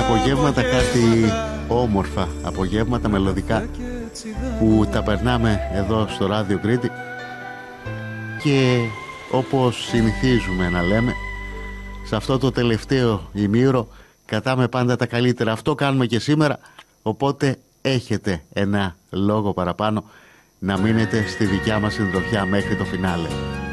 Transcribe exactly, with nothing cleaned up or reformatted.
απογεύματα, κάτι όμορφα απογεύματα μελωδικά που τα περνάμε εδώ στο Ράδιο Κρήτη, και όπως συνηθίζουμε να λέμε, σε αυτό το τελευταίο ημίωρο κατάμε πάντα τα καλύτερα. Αυτό κάνουμε και σήμερα, οπότε έχετε ένα λόγο παραπάνω να μείνετε στη δικιά μας συντροφιά μέχρι το φινάλε.